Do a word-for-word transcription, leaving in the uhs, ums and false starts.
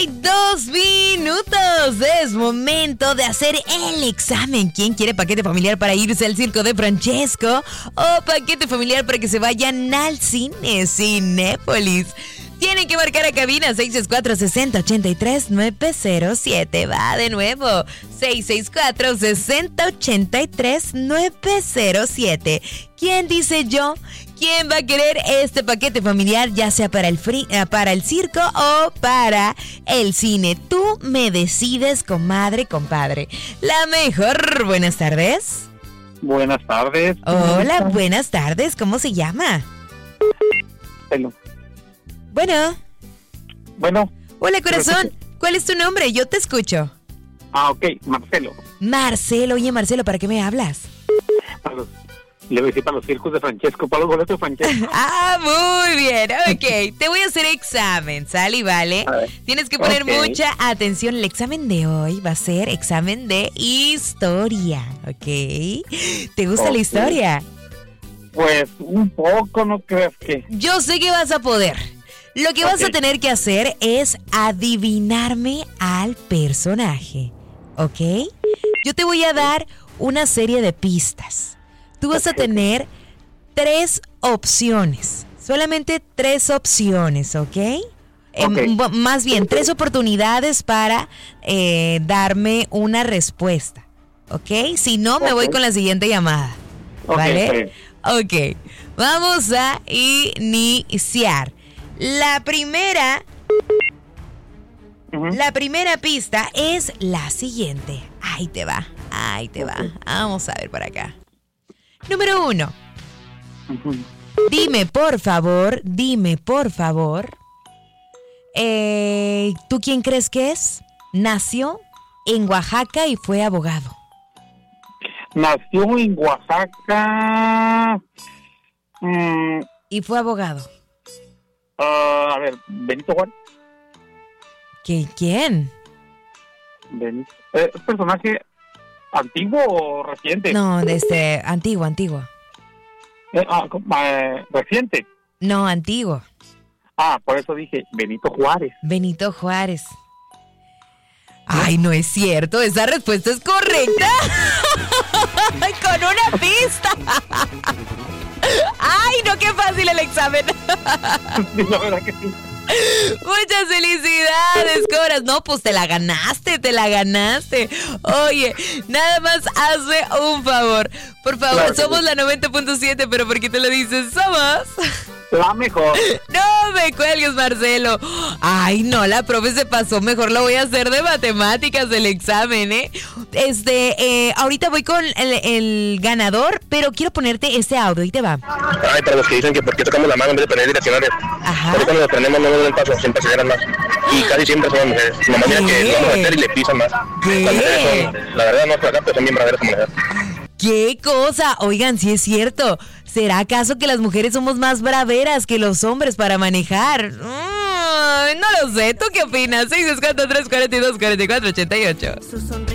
Dos minutos, es momento de hacer el examen. ¿Quién quiere paquete familiar para irse al circo de Francesco? O paquete familiar para que se vayan al cine Cinépolis. Tienen que marcar a cabina seis seis cuatro, seis cero ocho tres, nueve cero siete. Va de nuevo, seis seis cuatro, seis cero ocho tres, nueve cero siete. ¿Quién dice yo? ¿Quién va a querer este paquete familiar, ya sea para el, free, para el circo o para el cine? Tú me decides, comadre, compadre. La mejor. Buenas tardes. Buenas tardes. Hola, buenas tardes. ¿Cómo se llama? Marcelo. Bueno. Bueno. Hola, corazón. ¿Cuál es tu nombre? Yo te escucho. Ah, ok. Marcelo. Marcelo. Oye, Marcelo, ¿para qué me hablas? Para los, le voy a decir para los circos de Francesco, para los boletos de Francesco. Ah, muy bien. Ok. Te voy a hacer examen, ¿sale? Y vale. Tienes que poner okay. mucha atención. El examen de hoy va a ser examen de historia. ¿Ok? ¿Te gusta okay. la historia? Pues un poco, ¿no crees que? Yo sé que vas a poder. Lo que okay. vas a tener que hacer es adivinarme al personaje, ¿ok? Yo te voy a dar una serie de pistas. Tú vas okay. a tener tres opciones, solamente tres opciones, ¿ok? okay. Eh, más bien, tres oportunidades para eh, darme una respuesta, ¿ok? Si no, me okay. voy con la siguiente llamada, ¿vale? Okay. Ok, vamos a iniciar. La primera, uh-huh. la primera pista es la siguiente. Ahí te va, ahí te okay. va. Vamos a ver por acá. Número uno. Uh-huh. Dime, por favor, dime, por favor. Eh, ¿Tú quién crees que es? Nació en Oaxaca y fue abogado. Nació en Oaxaca. Mm. Y fue abogado. Uh, a ver, Benito Juárez. ¿Qué, ¿Quién? Benito. ¿Es un personaje antiguo o reciente? No, desde antiguo, antiguo. Eh, ah, eh, ¿Reciente? No, antiguo. Ah, por eso dije Benito Juárez. Benito Juárez. Ay, no es cierto, esa respuesta es correcta. Con una pista. Ay, no, qué fácil el examen. Sí, la verdad que sí. Muchas felicidades, Coras. No, pues te la ganaste, te la ganaste. Oye, nada más hazme un favor. Por favor, claro somos sí. la noventa punto siete, pero ¿por qué te lo dices? Somos la mejor. No me cuelgues, Marcelo. Ay, no, la profe se pasó. Mejor lo voy a hacer de matemáticas del examen, ¿eh? Este, eh, ahorita voy con el, el ganador, pero quiero ponerte este audio. Y te va. Ay, para los que dicen que por qué tocamos la mano en vez de poner direccionales. Ajá. Porque cuando nos prendemos no nos dan el paso, siempre aceleran más. Y casi siempre son mujeres. Mi mamá mira que lo vamos a meter y le pisan más. ¿Qué? Las mujeres son, la verdad no es por acá, pero son bien braveras como mujeres. ¿Qué cosa? Oigan, sí es cierto. ¿Será acaso que las mujeres somos más braveras que los hombres para manejar? Mm, no lo sé. ¿Tú qué opinas? seis cuatro tres, cuatro dos, cuatro cuatro, ochenta y ocho.